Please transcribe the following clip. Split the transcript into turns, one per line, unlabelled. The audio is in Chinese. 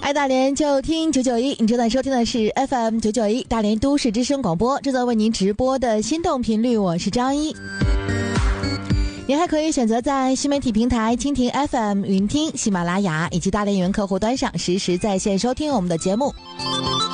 爱大连就听991，你正在收听的是 FM 991大连都市之声广播，正在为您直播的心动频率，我是张一。您还可以选择在新媒体平台蜻蜓 FM、云听、喜马拉雅以及大连云客户端上实时在线收听我们的节目。